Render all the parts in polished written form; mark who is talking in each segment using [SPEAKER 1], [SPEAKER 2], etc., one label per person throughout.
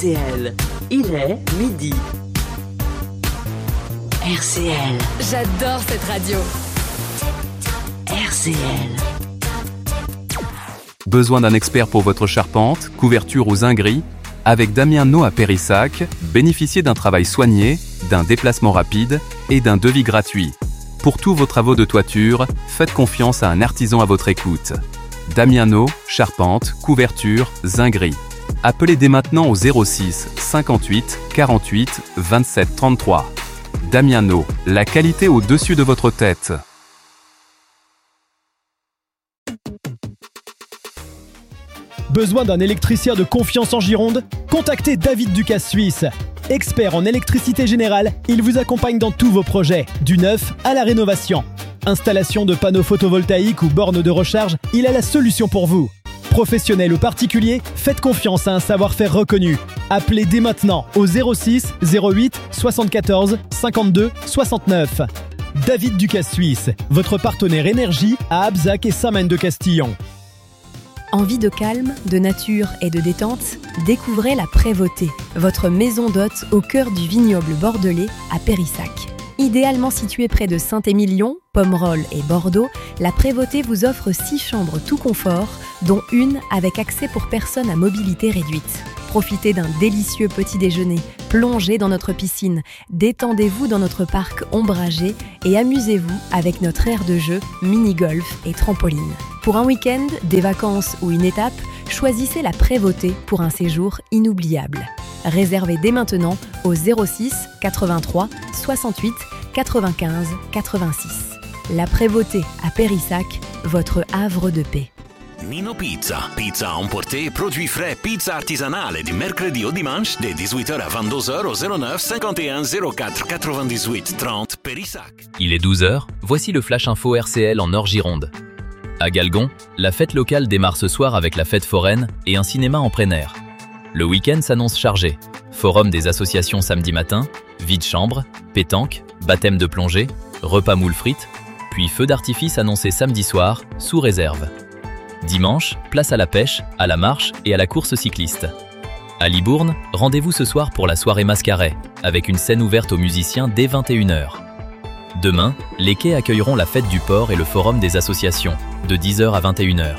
[SPEAKER 1] RCL, il est midi. RCL.
[SPEAKER 2] J'adore cette radio.
[SPEAKER 1] RCL.
[SPEAKER 3] Besoin d'un expert pour votre charpente, couverture ou zinguerie? Avec Damien No à Périssac, bénéficiez d'un travail soigné, d'un déplacement rapide et d'un devis gratuit. Pour tous vos travaux de toiture, faites confiance à un artisan à votre écoute. Damien No, charpente, couverture, zinguerie. Appelez dès maintenant au 06 58 48 27 33. Damien No, la qualité au-dessus de votre tête.
[SPEAKER 4] Besoin d'un électricien de confiance en Gironde? Contactez David Ducasse Suisse. Expert en électricité générale, il vous accompagne dans tous vos projets, du neuf à la rénovation. Installation de panneaux photovoltaïques ou bornes de recharge, il a la solution pour vous. Professionnel ou particulier, faites confiance à un savoir-faire reconnu. Appelez dès maintenant au 06 08 74 52 69. David Ducasse Suisse, votre partenaire énergie à Abzac et Saint-Maine-de-Castillon.
[SPEAKER 2] Envie de calme, de nature et de détente? Découvrez la Prévôté, votre maison d'hôte au cœur du vignoble bordelais à Périssac. Idéalement située près de Saint-Émilion, Pomerol et Bordeaux, la Prévôté vous offre 6 chambres tout confort, dont une avec accès pour personnes à mobilité réduite. Profitez d'un délicieux petit déjeuner, plongez dans notre piscine, détendez-vous dans notre parc ombragé et amusez-vous avec notre aire de jeu, mini-golf et trampoline. Pour un week-end, des vacances ou une étape, choisissez la Prévôté pour un séjour inoubliable. Réservez dès maintenant au 06 83 68 95 86. La Prévôté à Périssac, votre havre de paix.
[SPEAKER 5] Nino Pizza. Pizza à emporter, produits frais, pizza artisanale du mercredi au dimanche de 18h à 22h au 09 51 04 98 30 Périssac.
[SPEAKER 6] Il est 12h, voici le Flash Info RCL en Nord-Gironde. À Galgon, la fête locale démarre ce soir avec la fête foraine et un cinéma en plein air. Le week-end s'annonce chargé. Forum des associations samedi matin, vide-chambre, pétanque, baptême de plongée, repas moules frites, puis feu d'artifice annoncé samedi soir, sous réserve. Dimanche, place à la pêche, à la marche et à la course cycliste. À Libourne, rendez-vous ce soir pour la soirée Mascaret, avec une scène ouverte aux musiciens dès 21h. Demain, les quais accueilleront la fête du port et le forum des associations, de 10h à 21h.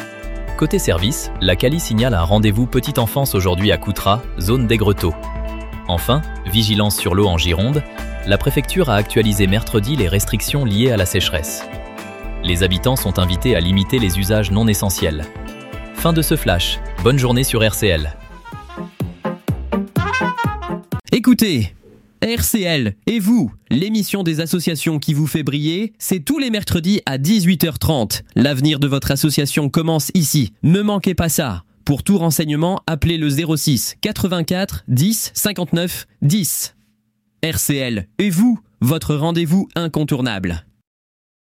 [SPEAKER 6] Côté service, la Cali signale un rendez-vous petite enfance aujourd'hui à Coutras, zone d'Aigretot. Enfin, vigilance sur l'eau en Gironde, la préfecture a actualisé mercredi les restrictions liées à la sécheresse. Les habitants sont invités à limiter les usages non essentiels. Fin de ce flash, bonne journée sur RCL.
[SPEAKER 7] Écoutez, RCL et vous, l'émission des associations qui vous fait briller, c'est tous les mercredis à 18h30. L'avenir de votre association commence ici. Ne manquez pas ça. Pour tout renseignement, appelez le 06 84 10 59 10. RCL et vous, votre rendez-vous incontournable.